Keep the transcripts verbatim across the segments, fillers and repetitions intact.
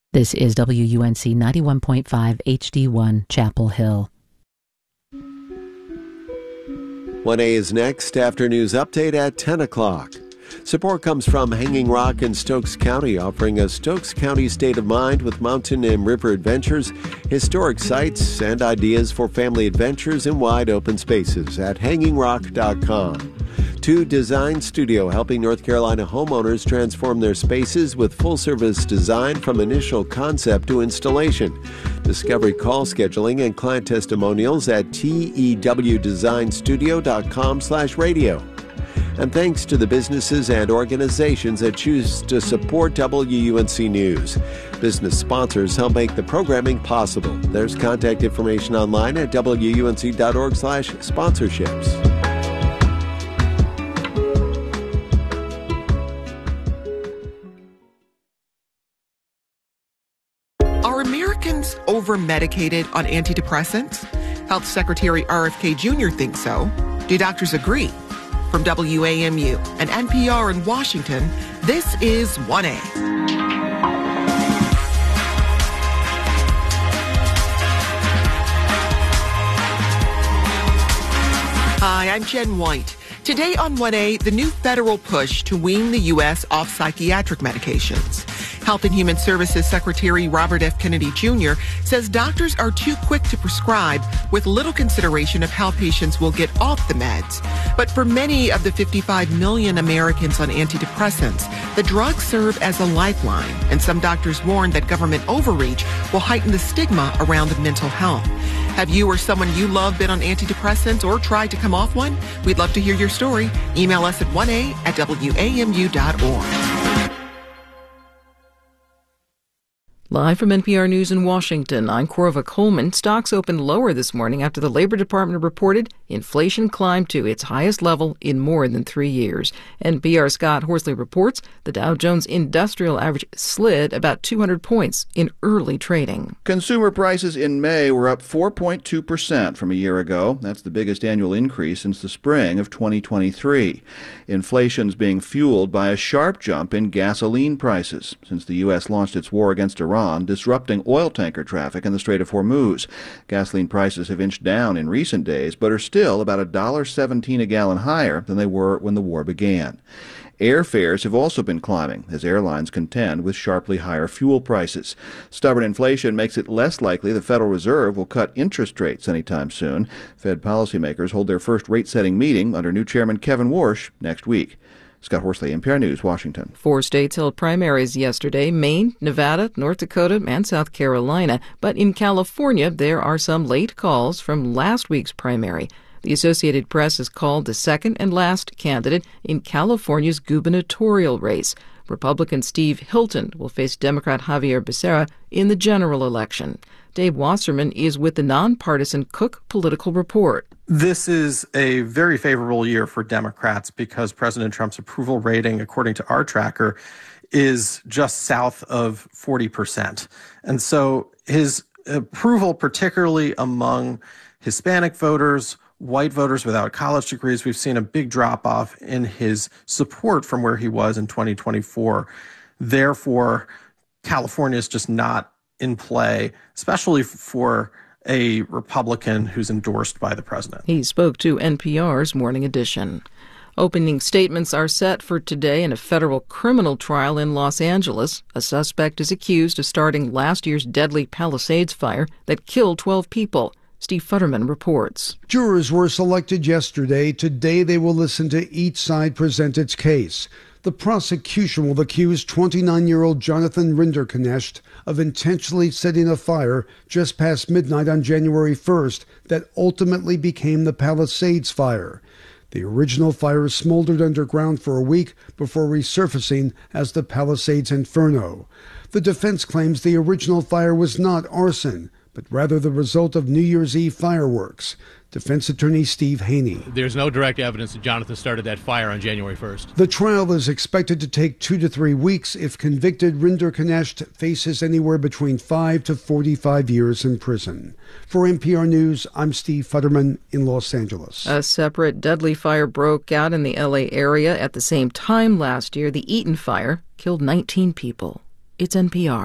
This is W U N C ninety-one point five H D one, Chapel Hill. one A is next, after news update at ten o'clock. Support comes from Hanging Rock in Stokes County, offering a Stokes County state of mind with mountain and river adventures, historic sites, and ideas for family adventures in wide open spaces at hanging rock dot com. Two Design Studio, helping North Carolina homeowners transform their spaces with full-service design from initial concept to installation. Discovery call scheduling and client testimonials at tewdesignstudio.com slash radio. And thanks to the businesses and organizations that choose to support W U N C News. Business sponsors help make the programming possible. There's contact information online at W U N C dot org slash sponsorships. Are Americans over-medicated on antidepressants? Health Secretary R F K Junior thinks so. Do doctors agree? From W A M U and N P R in Washington, this is one A. Hi, I'm Jen White. Today on one A, the new federal push to wean the U S off psychiatric medications. Health and Human Services Secretary Robert F. Kennedy Junior says doctors are too quick to prescribe with little consideration of how patients will get off the meds. But for many of the fifty-five million Americans on antidepressants, the drugs serve as a lifeline, and some doctors warn that government overreach will heighten the stigma around mental health. Have you or someone you love been on antidepressants or tried to come off one? We'd love to hear your story. Email us at one A at W A M U dot org. Live from N P R News in Washington, I'm Corva Coleman. Stocks opened lower this morning after the Labor Department reported inflation climbed to its highest level in more than three years. N P R's Scott Horsley reports the Dow Jones Industrial Average slid about two hundred points in early trading. Consumer prices in May were up four point two percent from a year ago. That's the biggest annual increase since the spring of twenty twenty-three. Inflation's being fueled by a sharp jump in gasoline prices since the U S launched its war against Iran, disrupting oil tanker traffic in the Strait of Hormuz. Gasoline prices have inched down in recent days, but are still about one dollar seventeen a gallon higher than they were when the war began. Airfares have also been climbing as airlines contend with sharply higher fuel prices. Stubborn inflation makes it less likely the Federal Reserve will cut interest rates anytime soon. Fed policymakers hold their first rate-setting meeting under new Chairman Kevin Warsh next week. Scott Horsley, N P R News, Washington. Four states held primaries yesterday: Maine, Nevada, North Dakota, and South Carolina. But in California, there are some late calls from last week's primary. The Associated Press has called the second and last candidate in California's gubernatorial race. Republican Steve Hilton will face Democrat Javier Becerra in the general election. Dave Wasserman is with the nonpartisan Cook Political Report. This is a very favorable year for Democrats because President Trump's approval rating, according to our tracker, is just south of forty percent. And so his approval, particularly among Hispanic voters, white voters without college degrees, we've seen a big drop-off in his support from where he was in twenty twenty-four. Therefore, California is just not in play, especially for a Republican who's endorsed by the president. He spoke to N P R's Morning Edition. Opening statements are set for today in a federal criminal trial in Los Angeles. A suspect is accused of starting last year's deadly Palisades fire that killed twelve people. Steve Futterman reports. Jurors were selected yesterday. Today they will listen to each side present its case. The prosecution will accuse twenty-nine-year-old Jonathan Rinderknecht of intentionally setting a fire just past midnight on January first that ultimately became the Palisades fire. The original fire smoldered underground for a week before resurfacing as the Palisades Inferno. The defense claims the original fire was not arson, but rather the result of New Year's Eve fireworks. Defense attorney Steve Haney. There's no direct evidence that Jonathan started that fire on January first. The trial is expected to take two to three weeks. If convicted, Rinderknecht faces anywhere between five to forty-five years in prison. For N P R News, I'm Steve Futterman in Los Angeles. A separate deadly fire broke out in the L A area at the same time last year. The Eaton fire killed nineteen people. It's N P R.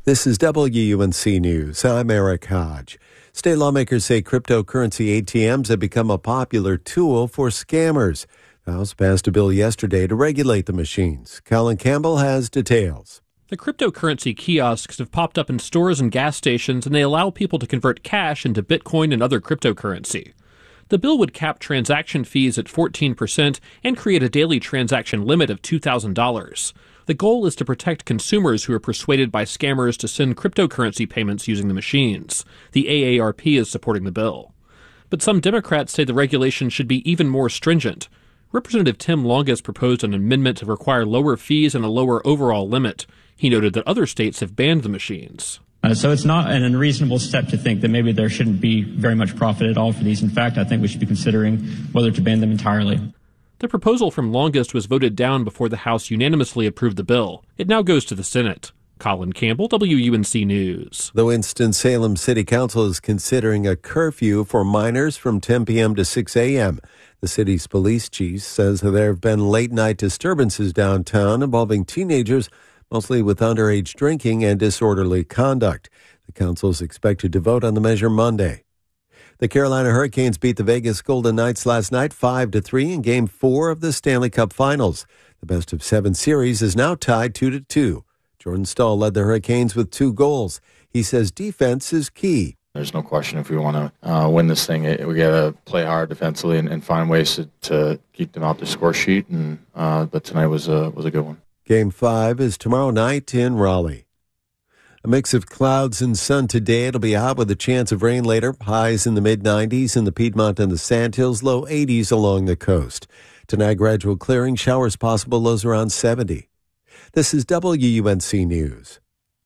This is W U N C News. I'm Eric Hodge. State lawmakers say cryptocurrency A T Ms have become a popular tool for scammers. The House passed a bill yesterday to regulate the machines. Colin Campbell has details. The cryptocurrency kiosks have popped up in stores and gas stations, and they allow people to convert cash into Bitcoin and other cryptocurrency. The bill would cap transaction fees at fourteen percent and create a daily transaction limit of two thousand dollars. The goal is to protect consumers who are persuaded by scammers to send cryptocurrency payments using the machines. The A A R P is supporting the bill. But some Democrats say the regulation should be even more stringent. Representative Tim Longus proposed an amendment to require lower fees and a lower overall limit. He noted that other states have banned the machines. Uh, so it's not an unreasonable step to think that maybe there shouldn't be very much profit at all for these. In fact, I think we should be considering whether to ban them entirely. The proposal from Longest was voted down before the House unanimously approved the bill. It now goes to the Senate. Colin Campbell, W U N C News. The Winston-Salem City Council is considering a curfew for minors from ten p.m. to six a.m. The city's police chief says there have been late-night disturbances downtown involving teenagers, mostly with underage drinking and disorderly conduct. The council is expected to vote on the measure Monday. The Carolina Hurricanes beat the Vegas Golden Knights last night five to three in Game four of the Stanley Cup Finals. The best-of-seven series is now tied two to two. Jordan Stahl led the Hurricanes with two goals. He says defense is key. There's no question if we want to uh, win this thing, we got to play hard defensively and, and find ways to, to keep them off the score sheet. And uh, but tonight was a, was a good one. Game five is tomorrow night in Raleigh. A mix of clouds and sun today. It'll be hot with a chance of rain later. Highs in the mid nineties in the Piedmont and the Sandhills, low eighties along the coast. Tonight, gradual clearing, showers possible, lows around seventy. This is W U N C News.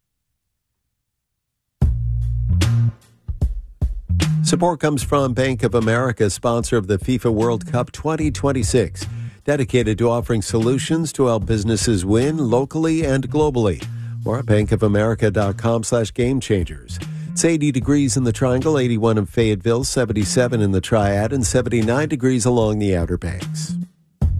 Support comes from Bank of America, sponsor of the FIFA World Cup twenty twenty-six, dedicated to offering solutions to help businesses win locally and globally. More at bankofamerica.com slash game changers. It's eighty degrees in the Triangle, eighty-one in Fayetteville, seventy-seven in the Triad, and seventy-nine degrees along the Outer Banks.